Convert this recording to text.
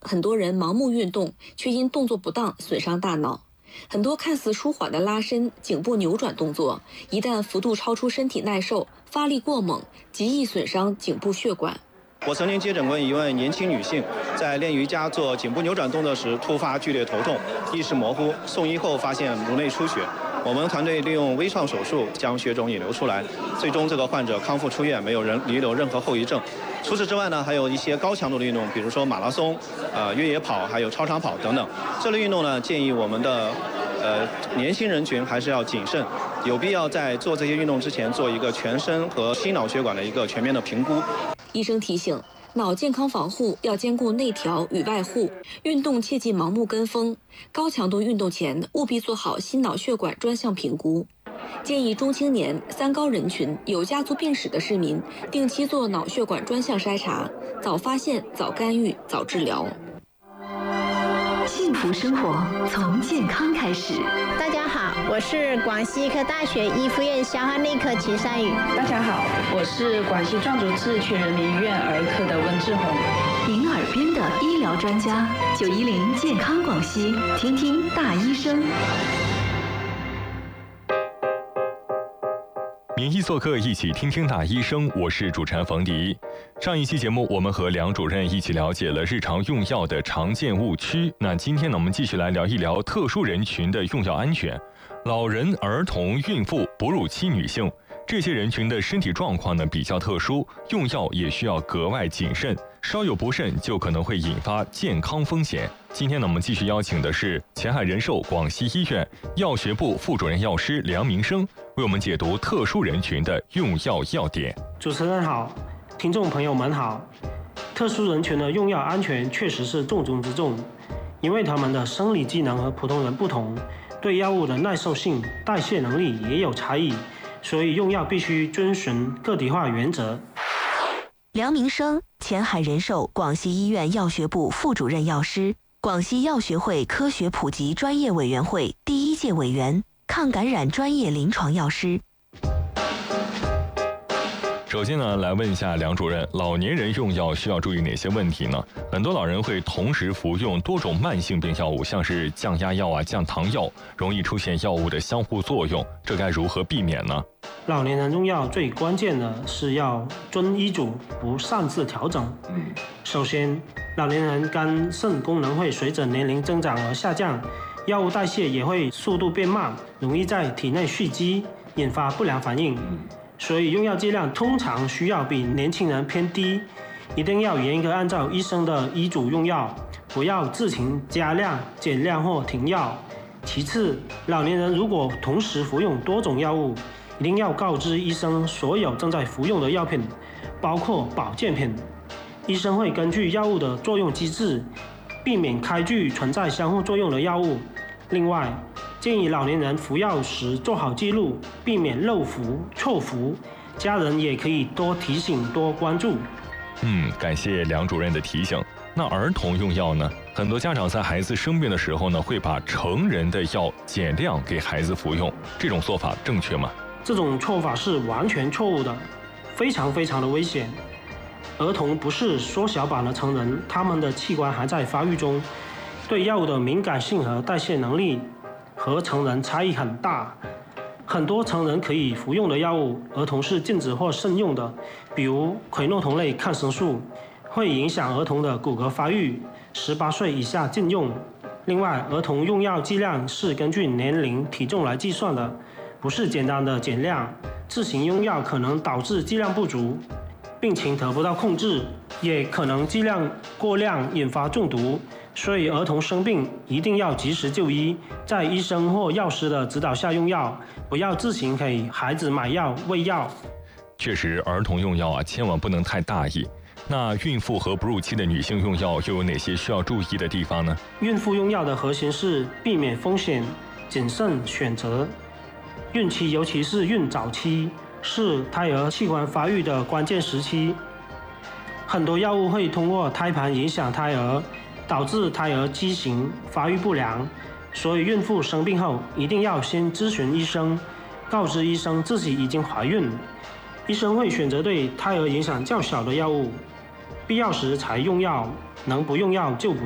很多人盲目运动，却因动作不当损伤大脑。很多看似舒缓的拉伸、颈部扭转动作，一旦幅度超出身体耐受，发力过猛，极易损伤颈部血管。 我曾经接诊过一位年轻女性，在练瑜伽做颈部扭转动作时突发剧烈头痛，意识模糊，送医后发现颅内出血。我们团队利用微创手术将血肿引流出来，最终这个患者康复出院，没有遗留任何后遗症。除此之外呢，还有一些高强度的运动，比如说马拉松、越野跑，还有超长跑等等。这类运动呢，建议我们的年轻人群还是要谨慎，有必要在做这些运动之前做一个全身和心脑血管的一个全面的评估。 医生提醒，脑健康防护要兼顾内调与外护，运动切忌盲目跟风，高强度运动前务必做好心脑血管专项评估。建议中青年、三高人群、有家族病史的市民定期做脑血管专项筛查，早发现、早干预、早治疗。 幸福生活从健康开始。 大家好，我是广西医科大学医附院消化内科秦善宇。 大家好，我是广西壮族自全人民医院儿科的温志红。 您耳边的医疗专家，910健康广西，听听大医生。 名医做客，一起听听大医生，我是主持人冯迪。上一期节目，我们和梁主任一起了解了日常用药的常见误区。那今天呢，我们继续来聊一聊特殊人群的用药安全。老人、儿童、孕妇、哺乳期女性这些人群的身体状况呢比较特殊，用药也需要格外谨慎，稍有不慎就可能会引发健康风险。今天呢，我们继续邀请的是前海人寿广西医院药学部副主任药师梁明生，为我们解读特殊人群的用药要点。 主持人好，听众朋友们好。特殊人群的用药安全确实是重中之重，因为他们的生理机能和普通人不同，对药物的耐受性、代谢能力也有差异，所以用药必须遵循个体化原则。 梁明生，前海人寿广西医院药学部副主任药师，广西药学会科学普及专业委员会第1届委员，抗感染专业临床药师。 首先呢，来问一下梁主任，老年人用药需要注意哪些问题呢？很多老人会同时服用多种慢性病药物，像是降压药啊、降糖药，容易出现药物的相互作用，这该如何避免呢？ 老年人用药最关键的是要遵医嘱，不擅自调整。首先，老年人肝肾功能会随着年龄增长而下降，药物代谢也会速度变慢，容易在体内蓄积，引发不良反应。所以用药剂量通常需要比年轻人偏低，一定要严格按照医生的医嘱用药，不要自行加量、减量或停药。其次，老年人如果同时服用多种药物，一定要告知医生所有正在服用的药品，包括保健品。医生会根据药物的作用机制，避免开具存在相互作用的药物。另外，建议老年人服药时做好记录，避免漏服、错服。家人也可以多提醒、多关注。 感谢梁主任的提醒。那儿童用药呢？很多家长在孩子生病的时候呢，会把成人的药减量给孩子服用，这种做法正确吗？ 这种做法是完全错误的，非常的危险。儿童不是缩小版的成人，他们的器官还在发育中，对药物的敏感性和代谢能力和成人差异很大。很多成人可以服用的药物，儿童是禁止或慎用的，比如喹诺酮类抗生素会影响儿童的骨骼发育，18岁以下禁用。另外，儿童用药剂量是根据年龄、体重来计算的，不是简单的减量。自行用药可能导致剂量不足，病情得不到控制，也可能剂量过量引发中毒。所以儿童生病一定要及时就医，在医生或药师的指导下用药，不要自行给孩子买药喂药。 确实，儿童用药千万不能太大意。那孕妇和哺乳期的女性用药又有哪些需要注意的地方呢？ 孕妇用药的核心是避免风险，谨慎选择。孕期，尤其是孕早期，是胎儿器官发育的关键时期，很多药物会通过胎盘影响胎儿，导致胎儿畸形、发育不良。所以孕妇生病后一定要先咨询医生，告知医生自己已经怀孕。医生会选择对胎儿影响较小的药物，必要时才用药，能不用药就不